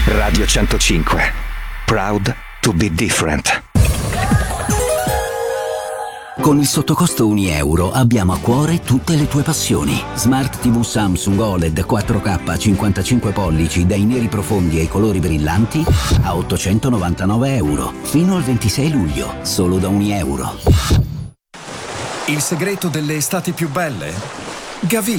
Radio 105. Proud to be different. Con il sottocosto €1 abbiamo a cuore tutte le tue passioni. Smart TV Samsung OLED 4K 55 pollici dai neri profondi ai colori brillanti a €899. Fino al 26 luglio, solo da €1. Il segreto delle estati più belle? Gavì.